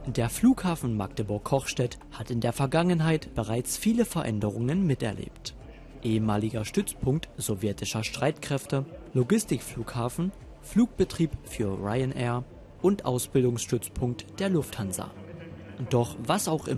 Der Flughafen Magdeburg-Kochstedt hat in der Vergangenheit bereits viele Veränderungen miterlebt. Ehemaliger Stützpunkt sowjetischer Streitkräfte, Logistikflughafen, Flugbetrieb für Ryanair und Ausbildungsstützpunkt der Lufthansa. Doch was auch immer